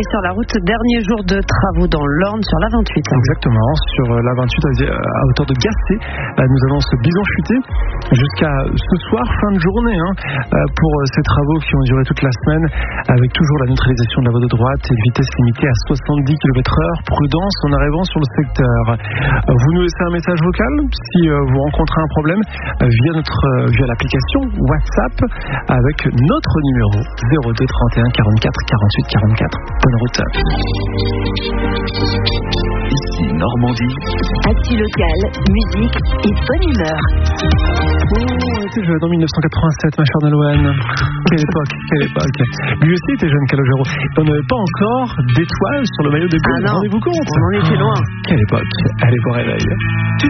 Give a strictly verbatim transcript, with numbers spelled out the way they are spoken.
Et sur la route, dernier jour de travaux dans l'Orne sur l'A vingt-huit. Exactement, sur l'A vingt-huit à hauteur de Gacé, nous avons ce bison futé jusqu'à ce soir, fin de journée, hein, pour ces travaux qui ont duré toute la semaine, avec toujours la neutralisation de la voie de droite et une vitesse limitée à soixante-dix kilomètres heure. Prudence en arrivant sur le secteur. Vous nous laissez un message vocal si vous rencontrez un problème via notre via l'application WhatsApp avec notre numéro zéro deux trente et un quarante-quatre quarante-huit quarante-quatre. Bonne route. Ici Normandie. Actu locale, musique et bonne humeur. Oh, était jeune en dix-neuf cent quatre-vingt-sept, ma chère Nolwenn. Quelle époque, quelle époque. Lui aussi était jeune, Calogero. On n'avait pas encore d'étoiles sur le maillot des Bleus. Ah non, rendez-vous compte. on en était loin. Quelle époque. Allez, bon réveil.